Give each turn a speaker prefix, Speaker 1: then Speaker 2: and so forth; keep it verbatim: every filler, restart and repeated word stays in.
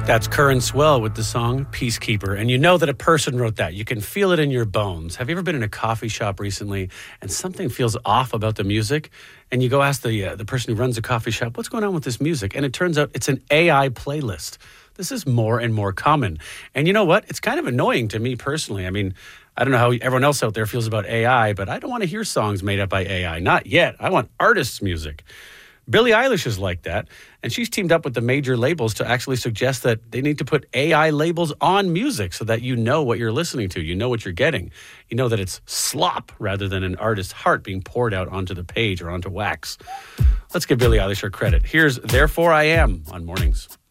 Speaker 1: That's Curran Swell with the song Peacekeeper. And you know that a person wrote that. You can feel it in your bones. Have you ever been in a coffee shop recently and something feels off about the music? And you go ask the uh, the person who runs the coffee shop, what's going on with this music? And it turns out it's an A I playlist. This is more and more common. And you know what? It's kind of annoying to me personally. I mean, I don't know how everyone else out there feels about A I, but I don't want to hear songs made up by A I. Not yet. I want artists' music. Billie Eilish is like that, and she's teamed up with the major labels to actually suggest that they need to put A I labels on music so that you know what you're listening to, you know what you're getting. You know that it's slop rather than an artist's heart being poured out onto the page or onto wax. Let's give Billie Eilish her credit. Here's Therefore I Am on Mornings.